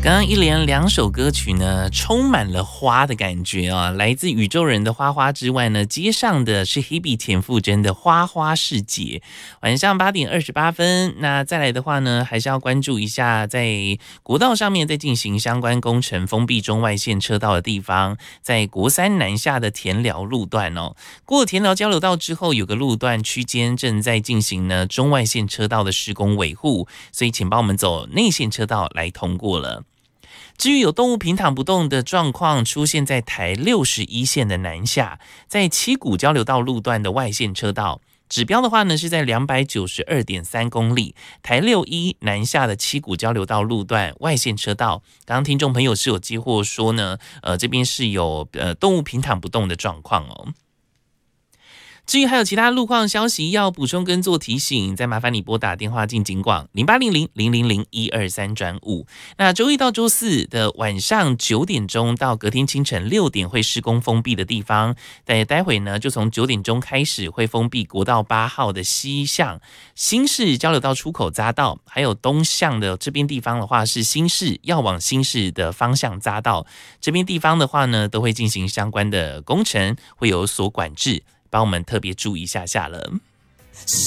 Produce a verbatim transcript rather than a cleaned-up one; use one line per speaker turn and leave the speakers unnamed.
刚刚一连两首歌曲呢，充满了花的感觉啊！来自宇宙人的花花之外呢，接上的是 Hebe 田馥甄的花花世界。晚上八点二十八分，那再来的话呢，还是要关注一下在国道上面在进行相关工程封闭中外线车道的地方，在国三南下的田寮路段哦，过田寮交流道之后，有个路段区间正在进行呢中外线车道的施工维护，所以请帮我们走内线车道来通过了。至于有动物平躺不动的状况出现在台六十一线的南下，在七股交流道路段的外线车道，指标的话呢是在 两百九十二点三公里，台六一南下的七股交流道路段外线车道，刚刚听众朋友是有接获说呢，呃这边是有呃动物平躺不动的状况哦。至于还有其他路况消息要补充跟做提醒，再麻烦你拨打电话进警广零八零零零零零一二三转五。那周一到周四的晚上九点钟到隔天清晨六点会施工封闭的地方，待待会呢就从九点钟开始会封闭国道八号的西向新市交流道出口匝道，还有东向的这边地方的话是新市要往新市的方向匝道，这边地方的话呢都会进行相关的工程，会有所管制。帮我们特别注意一下下了。